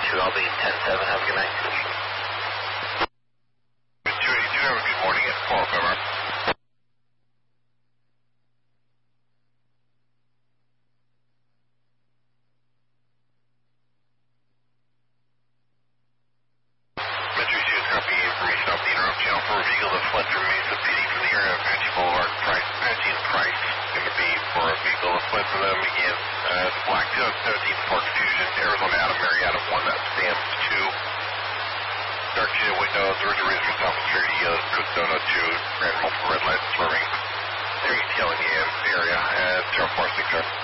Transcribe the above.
2, I'll be 10-7. Have a good night. 282, have a good morning at 4 over. Metro 2 is copy information off the interrupt channel for a vehicle that fled from Mesa PD from the area of Apache Boulevard. Apache and Price going to be for a vehicle that fled from them in Black 2017 Ford Fusion, Arizona Adam Marietta 1, that's Sam 2. Dark shade windows, original South Street, Cook Donut 2, ran multiple red lights swerving. They're detailing the area at 0460.